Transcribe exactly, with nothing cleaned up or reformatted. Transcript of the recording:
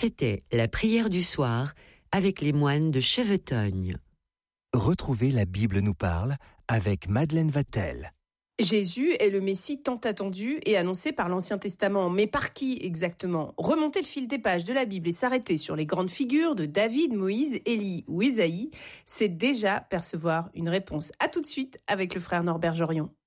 C'était la prière du soir avec les moines de Chevetogne. Retrouvez La Bible nous parle avec Madeleine Vatel. Jésus est le Messie tant attendu et annoncé par l'Ancien Testament. Mais par qui exactement ? Remonter le fil des pages de la Bible et s'arrêter sur les grandes figures de David, Moïse, Élie ou Ésaïe, c'est déjà percevoir une réponse. À tout de suite avec le frère Norbert Jorion.